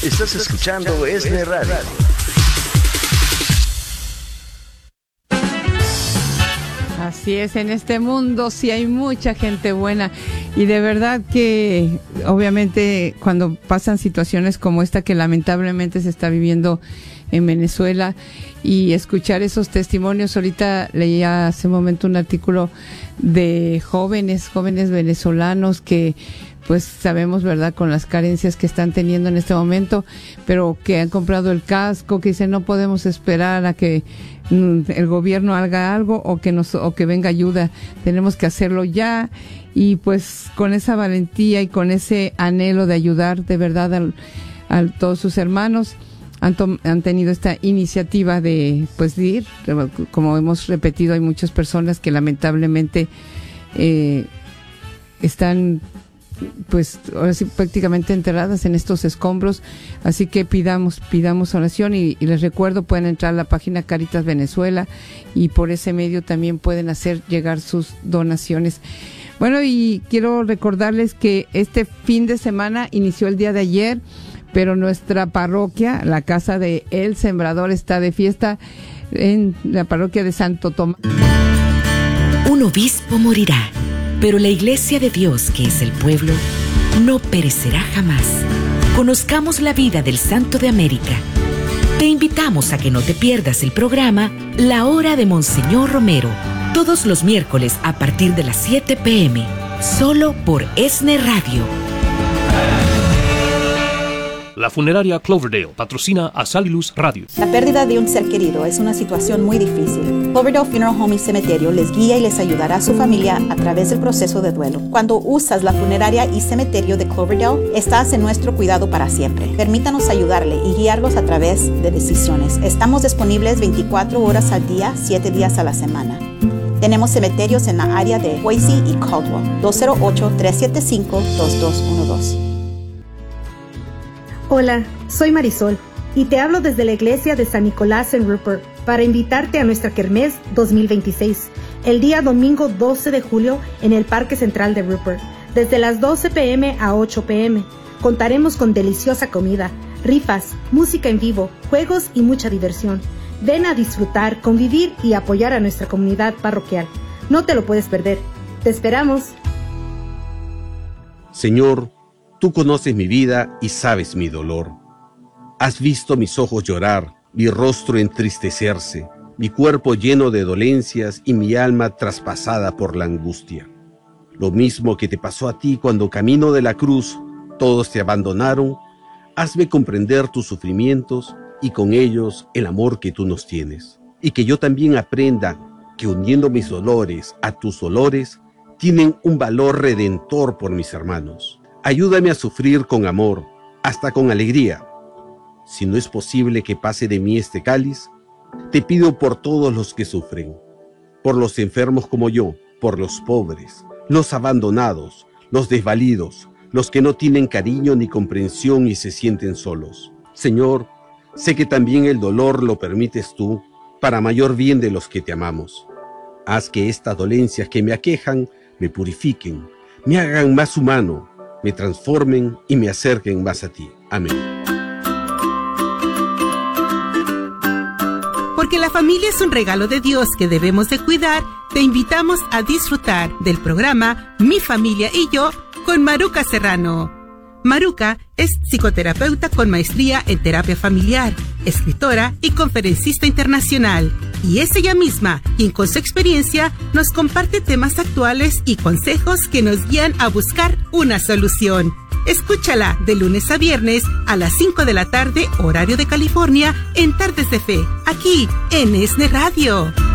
Estás escuchando ESNE Radio. Así es, en este mundo sí hay mucha gente buena y de verdad que obviamente cuando pasan situaciones como esta que lamentablemente se está viviendo en Venezuela y escuchar esos testimonios, ahorita leía hace un momento un artículo de jóvenes venezolanos que pues sabemos, ¿verdad?, con las carencias que están teniendo en este momento, pero que han comprado el casco, que dicen no podemos esperar a que el gobierno haga algo o que venga ayuda, tenemos que hacerlo ya. Y pues con esa valentía y con ese anhelo de ayudar de verdad a todos sus hermanos, han tenido esta iniciativa de ir. Como hemos repetido, hay muchas personas que lamentablemente están pues ahora sí prácticamente enterradas en estos escombros, así que pidamos oración y les recuerdo, pueden entrar a la página Cáritas Venezuela y por ese medio también pueden hacer llegar sus donaciones. Bueno, y quiero recordarles que este fin de semana inició el día de ayer, pero nuestra parroquia, la Casa de El Sembrador, está de fiesta en la parroquia de Santo Tomás. Un obispo morirá, pero la Iglesia de Dios, que es el pueblo, no perecerá jamás. Conozcamos la vida del Santo de América. Te invitamos a que no te pierdas el programa La Hora de Monseñor Romero, todos los miércoles a partir de las 7 p.m., solo por ESNE Radio. La funeraria Cloverdale patrocina a Saliluz Radio. La pérdida de un ser querido es una situación muy difícil. Cloverdale Funeral Home y Cementerio les guía y les ayudará a su familia a través del proceso de duelo. Cuando usas la funeraria y cementerio de Cloverdale, estás en nuestro cuidado para siempre. Permítanos ayudarle y guiarlos a través de decisiones. Estamos disponibles 24 horas al día, 7 días a la semana. Tenemos cementerios en la área de Boise y Caldwell. 208-375-2212. Hola, soy Marisol y te hablo desde la iglesia de San Nicolás en Rupert para invitarte a nuestra Kermés 2026, el día domingo 12 de julio en el Parque Central de Rupert, desde las 12 p.m. a 8 p.m. Contaremos con deliciosa comida, rifas, música en vivo, juegos y mucha diversión. Ven a disfrutar, convivir y apoyar a nuestra comunidad parroquial. No te lo puedes perder. ¡Te esperamos! Señor, tú conoces mi vida y sabes mi dolor. Has visto mis ojos llorar, mi rostro entristecerse, mi cuerpo lleno de dolencias y mi alma traspasada por la angustia. Lo mismo que te pasó a ti cuando camino de la cruz todos te abandonaron, hazme comprender tus sufrimientos y con ellos el amor que tú nos tienes. Y que yo también aprenda que uniendo mis dolores a tus dolores, tienen un valor redentor por mis hermanos. Ayúdame a sufrir con amor, hasta con alegría. Si no es posible que pase de mí este cáliz, te pido por todos los que sufren, por los enfermos como yo, por los pobres, los abandonados, los desvalidos, los que no tienen cariño ni comprensión y se sienten solos. Señor, sé que también el dolor lo permites tú, para mayor bien de los que te amamos. Haz que estas dolencias que me aquejan me purifiquen, me hagan más humano, me transformen y me acerquen más a ti. Amén. Porque la familia es un regalo de Dios que debemos de cuidar, te invitamos a disfrutar del programa Mi Familia y Yo con Maruca Serrano. Maruca es psicoterapeuta con maestría en terapia familiar, escritora y conferencista internacional. Y es ella misma quien con su experiencia nos comparte temas actuales y consejos que nos guían a buscar una solución. Escúchala de lunes a viernes a las 5 de la tarde, horario de California, en Tardes de Fe, aquí en ESNE Radio.